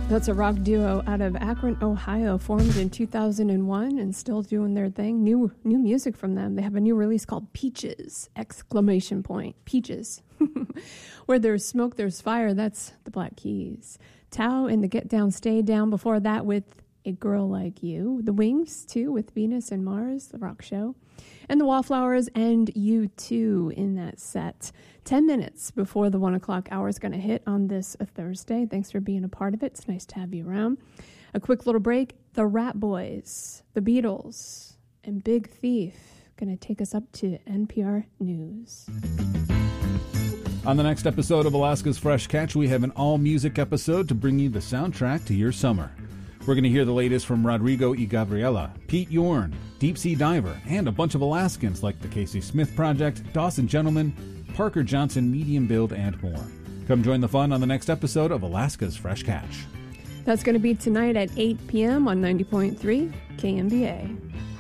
That's a rock duo out of Akron, Ohio, formed in 2001 and still doing their thing. New music from them. They have a new release called Peaches! Peaches. Where there's smoke, there's fire. That's the Black Keys. Tao and the Get Down, Stay Down. Before that with A Girl Like You. The Wings, too, with Venus and Mars, the rock show. And the Wallflowers and U2 in that set. 10 minutes before the 1 o'clock hour is going to hit on this Thursday. Thanks for being a part of it. It's nice to have you around. A quick little break. The Rat Boys, the Beatles, and Big Thief going to take us up to NPR News. On the next episode of Alaska's Fresh Catch, we have an all-music episode to bring you the soundtrack to your summer. We're going to hear the latest from Rodrigo y Gabriela, Pete Yorn, Deep Sea Diver, and a bunch of Alaskans like the Casey Smith Project, Dawson Gentleman, Parker Johnson, Medium Build, and more. Come join the fun on the next episode of Alaska's Fresh Catch. That's going to be tonight at 8 p.m. on 90.3 KMBA.